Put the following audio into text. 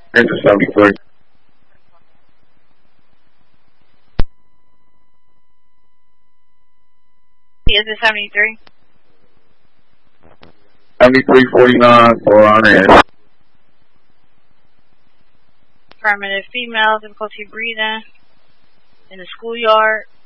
Answer 73. Is it 73? 7349 for on air. Affirmative. Female, difficulty breathing in the schoolyard.